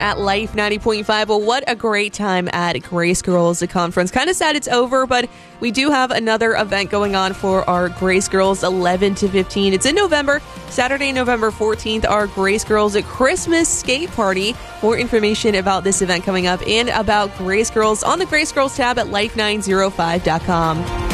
at Life 90.5. Well, what a great time at Grace Girls Conference. Kind of sad it's over, but we do have another event going on for our Grace Girls 11 to 15. It's in November, Saturday, November 14th, our Grace Girls Christmas Skate Party. More information about this event coming up and about Grace Girls on the Grace Girls tab at life905.com.